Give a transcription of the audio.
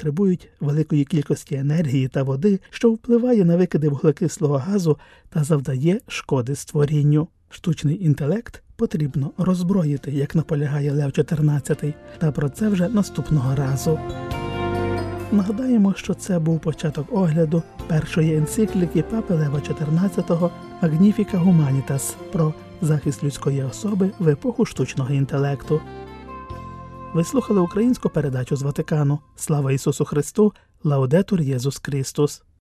потребують великої кількості енергії та води, що впливає на викиди вуглекислого газу та завдає шкоди створінню. Штучний інтелект потрібно роззброїти, як наполягає Лев XIV, та про це вже наступного разу. Нагадаємо, що це був початок огляду першої енцикліки Папи Лева XIV «Magnificat Humanitas» про захист людської особи в епоху штучного інтелекту. Ви слухали українську передачу з Ватикану. Слава Ісусу Христу! Лаудетур Єсус Христос!